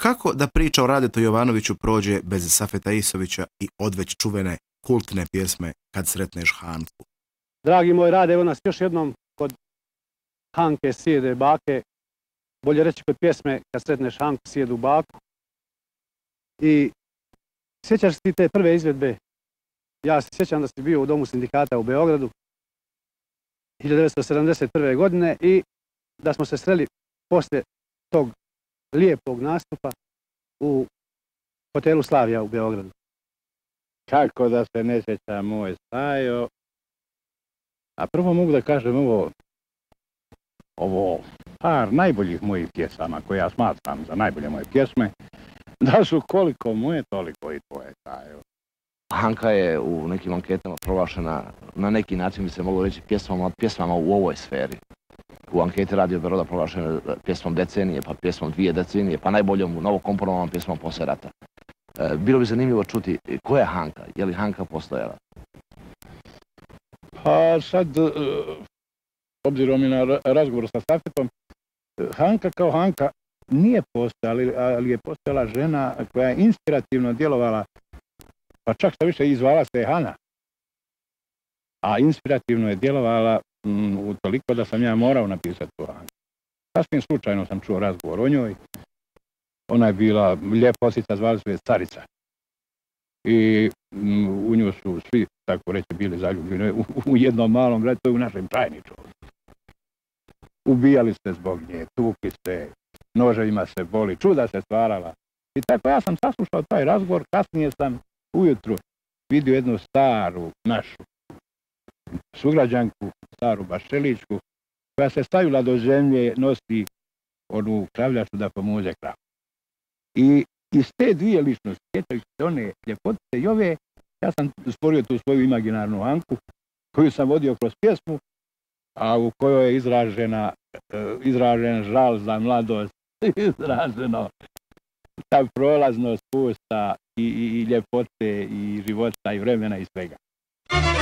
Kako da priča o Radetu Jovanoviću prođe bez Safeta Isovića i odveć čuvene kultne pjesme Kad sretneš Hanku? Dragi moj Rade, evo nas još jednom kod Hanke sjede bake, bolje reći kod pjesme Kad sretneš Hanku sjedu baku. I sjećaš ti te prve izvedbe? Ja se sjećam da si bio u Domu sindikata u Beogradu 1971. godine i da smo se sreli poslije tog lijepog nastupa u hotelu Slavija u Beogradu. Kako da se ne sjećam, moj Stajo. A prvo mogu da kažem ovo par najboljih mojih pjesama koje ja smatram za najbolje moje pjesme, da su koliko moje, toliko i tvoje, Stajo. Hanka je u nekim anketama proglašena, na neki način bi se moglo reći, pjesmama u ovoj sferi. U anketi Radio Beroda proglašena pjesmom decenije, pa pjesmom 2 decenije, pa najboljom novokomponovanom pjesmom poslije rata. Bilo bi zanimljivo čuti koja je Hanka, je li Hanka postojala? Pa sad, obzirom i na razgovor sa Safetom, Hanka kao Hanka nije postojala, ali je postojala žena koja je inspirativno djelovala, pa čak što više izvala se Hana. A inspirativno je djelovala utoliko da sam ja morao napisati tu Hanku. Sasvim slučajno sam čuo razgovor o njoj. Ona je bila ljeposica, zvali su je Carica. I u nju su svi, tako reći, bili zaljubljeni u jednom malom gradu, to je u našem Čajniču. Ubijali se zbog nje, tukli se, noževima se boli, čuda se stvarala. I tako ja sam saslušao taj razgovor, kasnije sam ujutru vidio jednu staru našu sugrađanku, staru Baščelićku, koja se stavila do zemlje, nosi onu kravljaču da pomuze kravu. I iz te dvije ličnosti, sjećajući se one ljepotice i ove, ja sam stvorio tu svoju imaginarnu Hanku, koju sam vodio kroz pjesmu, a u kojoj je izražen žal za mladost, izraženo ta prolaznost pusta i ljepote i života i vremena i svega.